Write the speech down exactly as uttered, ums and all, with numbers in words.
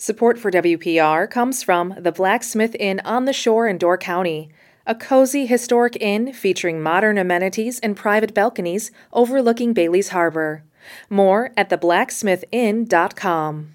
Support for W P R comes from the Blacksmith Inn on the Shore in Door County, a cozy historic inn featuring modern amenities and private balconies overlooking Bailey's Harbor. More at the blacksmith inn dot com.